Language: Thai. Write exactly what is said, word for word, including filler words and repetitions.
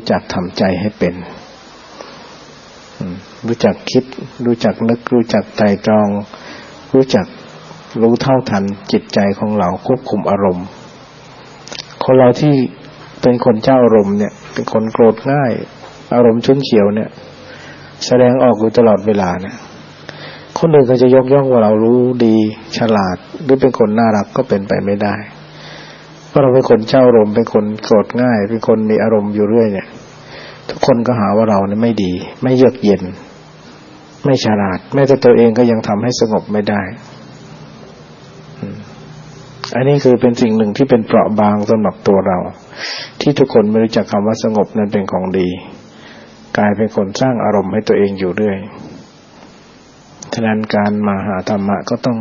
รู้จักทำใจให้เป็นรู้จักคิดรู้จักนึกรู้จักไตร่ตรองรู้จักรู้เท่าทันจิตใจของเราควบคุมอารมณ์คนเราที่เป็นคนเจ้าอารมณ์เนี่ยเป็นคนโกรธง่ายอารมณ์ฉุนเฉียวเนี่ยแสดงออกอยู่ตลอดเวลาเนี่ยคนอื่นก็จะยกย่องว่าเรารู้ดีฉลาดหรือเป็นคนน่ารักก็เป็นไปไม่ได้เพราะเราเป็นคนเจ้าอารมณ์เป็นคนโกรธง่ายเป็นคนมีอารมณ์อยู่เรื่อยเนี่ยทุกคนก็หาว่าเราเนี่ยไม่ดีไม่เยือกเย็นไม่ฉลาดแม้แต่ตัวเองก็ยังทำให้สงบไม่ได้อันนี้คือเป็นสิ่งหนึ่งที่เป็นเปราะบางสำหรับตัวเราที่ทุกคนไม่รู้จักคำว่าสงบนั้นเป็นของดีกลายเป็นคนสร้างอารมณ์ให้ตัวเองอยู่เรื่อยฉะนั้นการมาหาธรรมะก็ต้อง